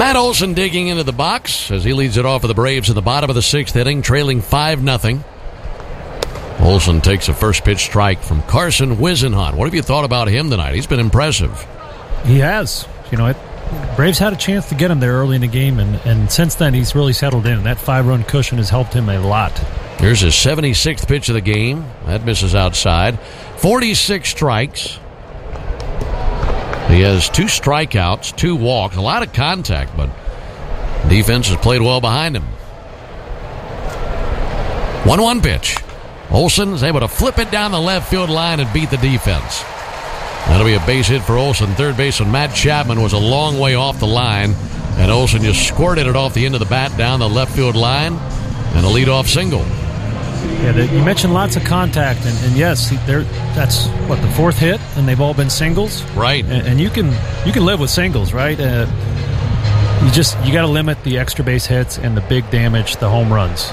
Matt Olson digging into the box as he leads it off for the Braves in the bottom of the sixth inning, trailing 5-0. Olson takes a first pitch strike from Carson Whisenhunt. What have you thought about him tonight? He's been impressive. He has. Braves had a chance to get him there early in the game, and since then he's really settled in. That 5-run cushion has helped him a lot. Here's his 76th pitch of the game. That misses outside. 46 strikes. He has 2 strikeouts, 2 walks, a lot of contact, but defense has played well behind him. 1-1 pitch. Olson is able to flip it down the left field line and beat the defense. That'll be a base hit for Olson. Third baseman Matt Chapman was a long way off the line, and Olson just squirted it off the end of the bat down the left field line, and a leadoff single. Yeah, you mentioned lots of contact, and yes, that's the 4th hit, and they've all been singles. Right. And you can live with singles, right? You got to limit the extra base hits and the big damage, the home runs.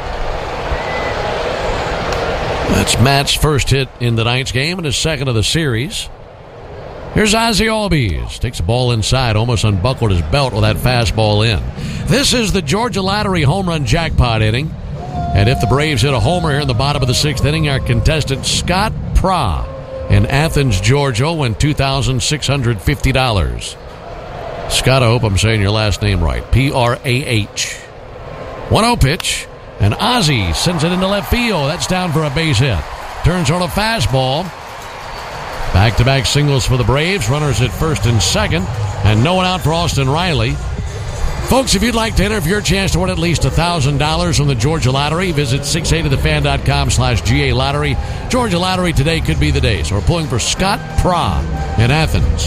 That's Matt's first hit in tonight's game and his second of the series. Here's Ozzie Albies. Takes the ball inside, almost unbuckled his belt with that fastball in. This is the Georgia Lottery home run jackpot inning. And if the Braves hit a homer here in the bottom of the 6th inning, our contestant Scott Pra in Athens, Georgia, will win $2,650. Scott, I hope I'm saying your last name right. Prah. 1-0 pitch. And Ozzie sends it into left field. That's down for a base hit. Turns on a fastball. Back-to-back singles for the Braves. Runners at first and second. And no one out for Austin Riley. Folks, if you'd like to enter for your chance to win at least $1,000 from the Georgia Lottery, visit 680thefan.com/GA Lottery. Georgia Lottery today could be the day. So we're pulling for Scott Pra in Athens.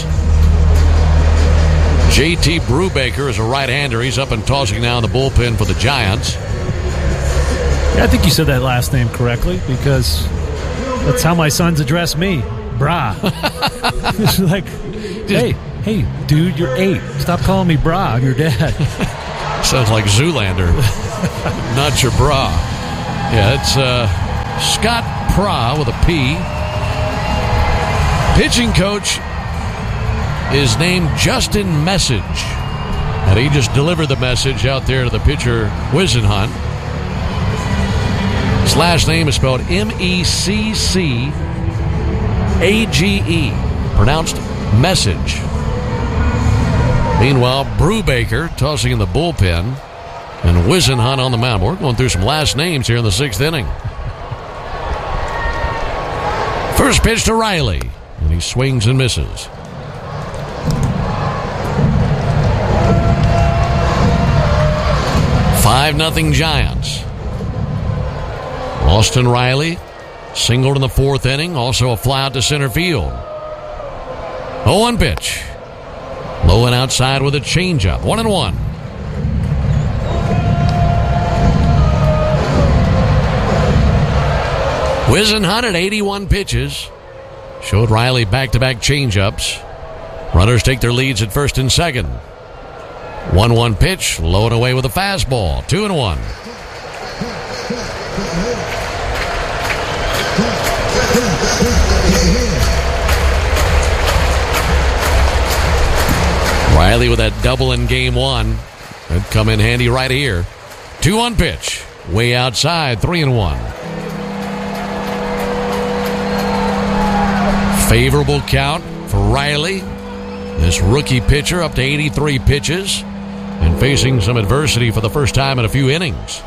JT Brubaker is a right-hander. He's up and tossing now in the bullpen for the Giants. Yeah, I think you said that last name correctly because that's how my sons address me. Brah. It's like, hey, dude, you're 8. Stop calling me Brah. I'm your dad. Sounds like Zoolander. Not your bra. Yeah, it's Scott Pra with a P. Pitching coach is named Justin Message. And he just delivered the message out there to the pitcher, Whisenhunt. His last name is spelled Meccage, pronounced Message. Meanwhile, Brubaker tossing in the bullpen, and Whisenhunt on the mound. We're going through some last names here in the 6th inning. First pitch to Riley, and he swings and misses. $5-0 Giants. Austin Riley singled in the 4th inning, also a fly out to center field. 0-1 pitch. Low and outside with a changeup. 1-1. Whisenhunt at 81 pitches. Showed Riley back-to-back changeups. Runners take their leads at first and second. 1-1 pitch. Low and away with a fastball. 2-1. Riley with that double in game 1. That'd come in handy right here. 2-1 pitch. Way outside. 3-1. Favorable count for Riley. This rookie pitcher up to 83 pitches and facing some adversity for the first time in a few innings.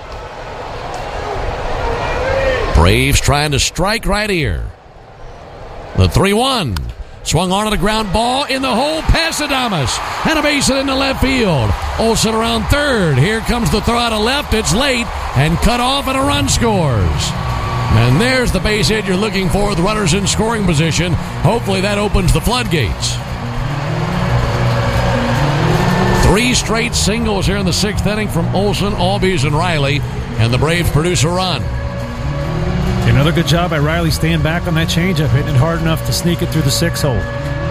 Braves trying to strike right here. The 3-1. Swung on to the ground ball in the hole past Adames. And a base hit into left field. Olson around third. Here comes the throw out of left. It's late and cut off and a run scores. And there's the base hit you're looking for with runners in scoring position. Hopefully that opens the floodgates. 3 straight singles here in the 6th inning from Olson, Albies, and Riley. And the Braves produce a run. Another good job by Riley staying back on that changeup, hitting it hard enough to sneak it through the 6 hole.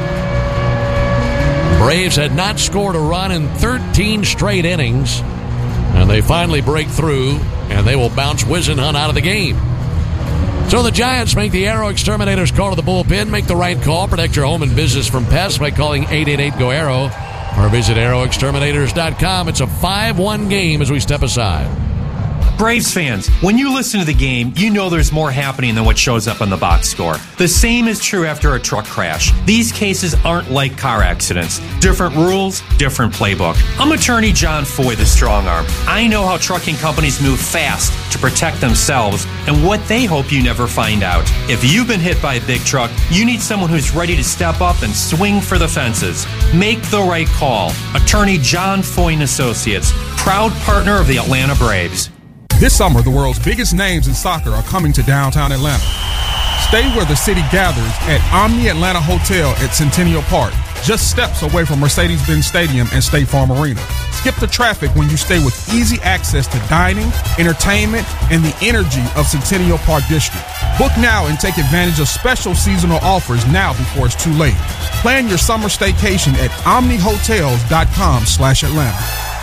Braves had not scored a run in 13 straight innings, and they finally break through, and they will bounce Whisenhunt out of the game. So the Giants make the Arrow Exterminators call to the bullpen. Make the right call. Protect your home and business from pests by calling 888-GO-ARROW. Or visit arrowexterminators.com. It's a 5-1 game as we step aside. Braves fans, when you listen to the game, you know there's more happening than what shows up on the box score. The same is true after a truck crash. These cases aren't like car accidents. Different rules, different playbook. I'm attorney John Foy, the strong arm. I know how trucking companies move fast to protect themselves and what they hope you never find out. If you've been hit by a big truck, you need someone who's ready to step up and swing for the fences. Make the right call. Attorney John Foy & Associates, proud partner of the Atlanta Braves. This summer, the world's biggest names in soccer are coming to downtown Atlanta. Stay where the city gathers at Omni Atlanta Hotel at Centennial Park, just steps away from Mercedes-Benz Stadium and State Farm Arena. Skip the traffic when you stay with easy access to dining, entertainment, and the energy of Centennial Park District. Book now and take advantage of special seasonal offers now before it's too late. Plan your summer staycation at omnihotels.com/Atlanta.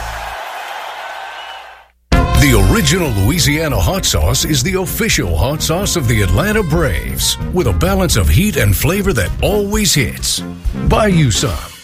The original Louisiana hot sauce is the official hot sauce of the Atlanta Braves, with a balance of heat and flavor that always hits. Buy you some